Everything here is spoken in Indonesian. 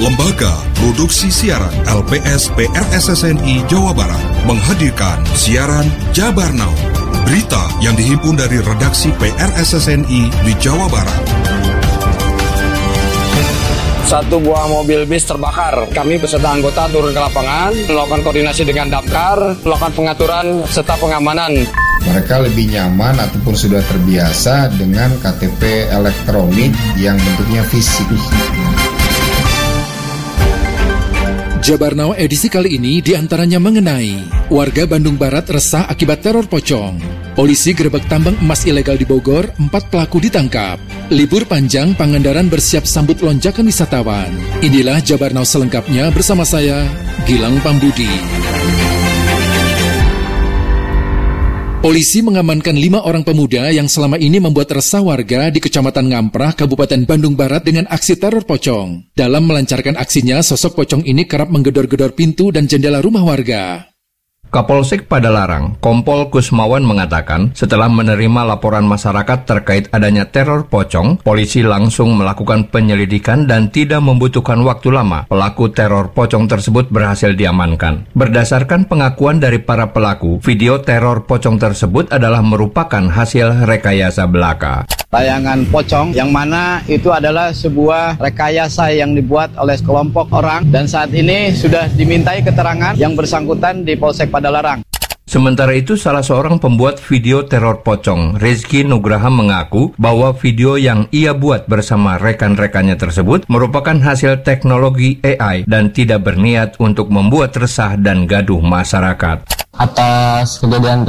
Lembaga Produksi Siaran LPS PRSSNI Jawa Barat menghadirkan siaran Jabar Now, berita yang dihimpun dari redaksi PRSSNI di Jawa Barat. Satu buah mobil bis terbakar. Kami beserta anggota turun ke lapangan, melakukan koordinasi dengan Damkar, melakukan pengaturan serta pengamanan. Mereka lebih nyaman ataupun sudah terbiasa dengan KTP elektronik yang bentuknya fisik. Jabar Now edisi kali ini diantaranya mengenai warga Bandung Barat resah akibat teror pocong. Polisi gerebek tambang emas ilegal di Bogor, 4 pelaku ditangkap. Libur panjang, Pangandaran bersiap sambut lonjakan wisatawan. Inilah Jabar Now selengkapnya bersama saya, Gilang Pambudi. Polisi mengamankan 5 orang pemuda yang selama ini membuat resah warga di Kecamatan Ngamprah, Kabupaten Bandung Barat dengan aksi teror pocong. Dalam melancarkan aksinya, sosok pocong ini kerap menggedor-gedor pintu dan jendela rumah warga. Kapolsek Padalarang, Kompol Kusmawan mengatakan, setelah menerima laporan masyarakat terkait adanya teror pocong, polisi langsung melakukan penyelidikan dan tidak membutuhkan waktu lama. Pelaku teror pocong tersebut berhasil diamankan. Berdasarkan pengakuan dari para pelaku, video teror pocong tersebut adalah merupakan hasil rekayasa belaka. Tayangan pocong yang mana itu adalah sebuah rekayasa yang dibuat oleh sekelompok orang dan saat ini sudah dimintai keterangan yang bersangkutan di Polsek Padalarang. Sementara itu, salah seorang pembuat video teror pocong, Rizky Nugraha, mengaku bahwa video yang ia buat bersama rekan-rekannya tersebut merupakan hasil teknologi AI dan tidak berniat untuk membuat resah dan gaduh masyarakat. Atas kejadian